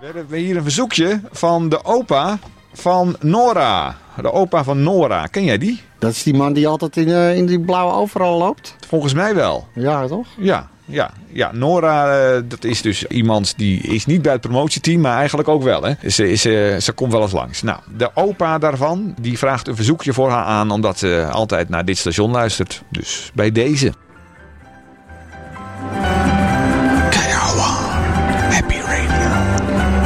We hebben hier een verzoekje van de opa van Nora. De opa van Nora. Ken jij die? Dat is die man die altijd in die blauwe overal loopt? Volgens mij wel. Ja, toch? Ja, Nora, dat is dus iemand die is niet bij het promotieteam, maar eigenlijk ook wel. Hè. Ze komt wel eens langs. Nou, de opa daarvan, die vraagt een verzoekje voor haar aan, omdat ze altijd naar dit station luistert. Dus bij deze.